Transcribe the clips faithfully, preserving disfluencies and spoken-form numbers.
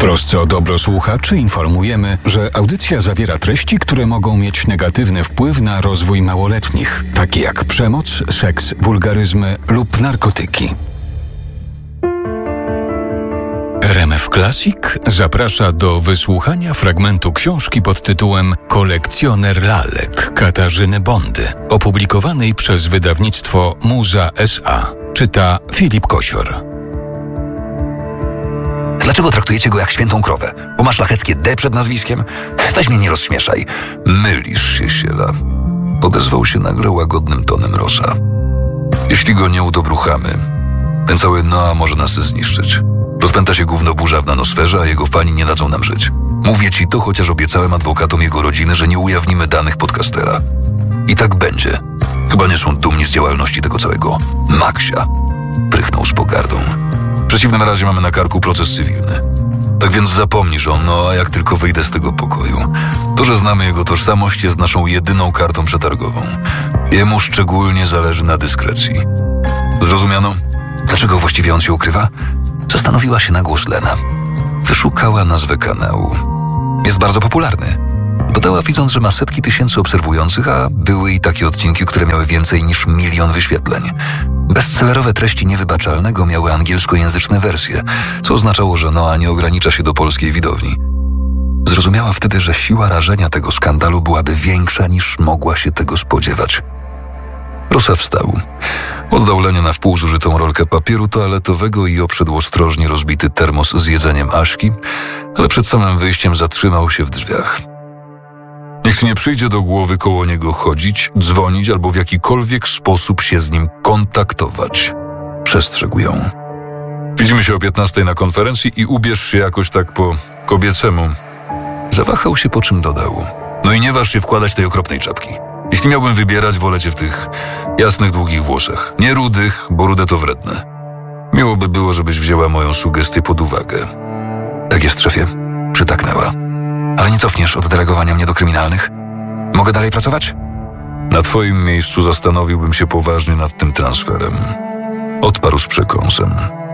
trosce o dobro słuchaczy informujemy, że audycja zawiera treści, które mogą mieć negatywny wpływ na rozwój małoletnich, takie jak przemoc, seks, wulgaryzmy lub narkotyki. R M F Classic zaprasza do wysłuchania fragmentu książki pod tytułem Kolekcjoner lalek Katarzyny Bondy, opublikowanej przez wydawnictwo Muza S A. Czyta Filip Kosior. Dlaczego traktujecie go jak świętą krowę? Bo ma szlacheckie D przed nazwiskiem? Weź mnie nie rozśmieszaj. Mylisz się, Siela. Odezwał się nagle łagodnym tonem Rosa. Jeśli go nie udobruchamy, ten cały Noa może nas zniszczyć. Rozpęta się gównoburza w nanosferze, a jego fani nie dadzą nam żyć. Mówię ci to, chociaż obiecałem adwokatom jego rodziny, że nie ujawnimy danych podcastera. I tak będzie. Chyba nie są dumni z działalności tego całego Maksia. Prychnął z pogardą. W przeciwnym razie mamy na karku proces cywilny. Tak więc zapomnisz o Noa, jak tylko wyjdę z tego pokoju. To, że znamy jego tożsamość, jest naszą jedyną kartą przetargową. Jemu szczególnie zależy na dyskrecji. Zrozumiano? Dlaczego właściwie on się ukrywa? Zastanowiła się na głos Lena. Wyszukała nazwę kanału. Jest bardzo popularny. Dodała, widząc, że ma setki tysięcy obserwujących, a były i takie odcinki, które miały więcej niż milion wyświetleń. Bestsellerowe treści Niewybaczalnego miały angielskojęzyczne wersje, co oznaczało, że Noa nie ogranicza się do polskiej widowni. Zrozumiała wtedy, że siła rażenia tego skandalu byłaby większa, niż mogła się tego spodziewać. Rosa wstał. Oddał Lenie na wpół zużytą rolkę papieru toaletowego i obszedł ostrożnie rozbity termos z jedzeniem Aśki, ale przed samym wyjściem zatrzymał się w drzwiach. Niech nie przyjdzie do głowy koło niego chodzić, dzwonić albo w jakikolwiek sposób się z nim kontaktować. Przestrzegł ją. Widzimy się o piętnastej na konferencji i ubierz się jakoś tak po kobiecemu. Zawahał się, po czym dodał. No i nie waż się wkładać tej okropnej czapki. Jeśli miałbym wybierać, wolę cię w tych jasnych, długich włosach. Nie rudych, bo rude to wredne. Miło by było, żebyś wzięła moją sugestię pod uwagę. Tak jest, szefie. Przytaknęła. Ale nie cofniesz od delegowania mnie do kryminalnych? Mogę dalej pracować? Na twoim miejscu zastanowiłbym się poważnie nad tym transferem. Odparł z przekąsem.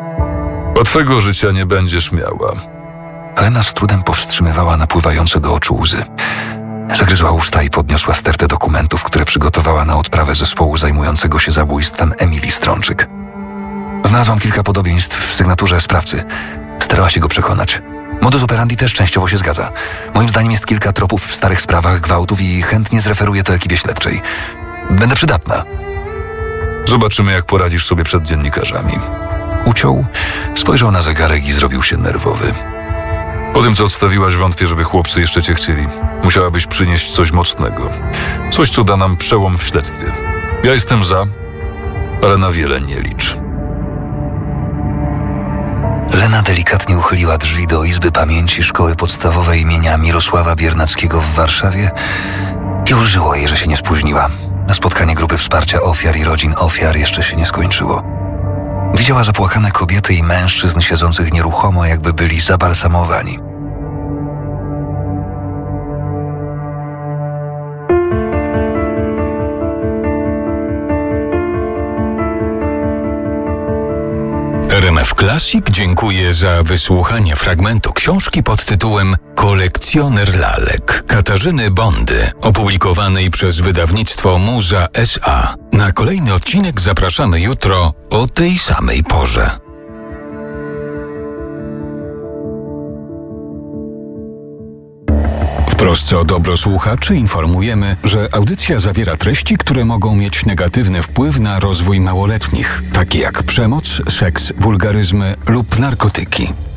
Łatwego życia nie będziesz miała. Lena z trudem powstrzymywała napływające do oczu łzy. Zagryzła usta i podniosła stertę dokumentów, które przygotowała na odprawę zespołu zajmującego się zabójstwem Emilii Strączyk. Znalazłam kilka podobieństw w sygnaturze sprawcy. Starała się go przekonać. Modus operandi też częściowo się zgadza. Moim zdaniem jest kilka tropów w starych sprawach gwałtów i chętnie zreferuję to ekipie śledczej. Będę przydatna. Zobaczymy, jak poradzisz sobie przed dziennikarzami. Uciął, spojrzał na zegarek i zrobił się nerwowy. Po tym, co odstawiłaś, wątpię, żeby chłopcy jeszcze cię chcieli. Musiałabyś przynieść coś mocnego. Coś, co da nam przełom w śledztwie. Ja jestem za, ale na wiele nie licz. Lena delikatnie uchyliła drzwi do Izby Pamięci Szkoły Podstawowej imienia Mirosława Biernackiego w Warszawie i ulżyło jej, że się nie spóźniła. Na spotkanie grupy wsparcia ofiar i rodzin ofiar jeszcze się nie skończyło. Widziała zapłakane kobiety i mężczyzn siedzących nieruchomo, jakby byli zabalsamowani. R M F Classic dziękuję za wysłuchanie fragmentu książki pod tytułem Kolekcjoner lalek Katarzyny Bondy, opublikowanej przez wydawnictwo Muza S A. Na kolejny odcinek zapraszamy jutro o tej samej porze. W trosce o dobro słuchaczy informujemy, że audycja zawiera treści, które mogą mieć negatywny wpływ na rozwój małoletnich, takie jak przemoc, seks, wulgaryzmy lub narkotyki.